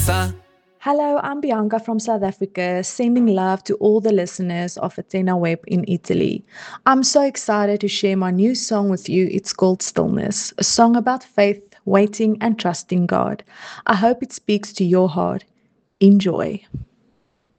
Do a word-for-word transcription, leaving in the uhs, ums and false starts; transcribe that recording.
começar. Hello, I'm Bianca from South Africa, sending love to all the listeners of Athena Web in Italy. I'm so excited to share my new song with you. It's called Stillness, a song about faith, waiting, and trusting God. I hope it speaks to your heart. Enjoy.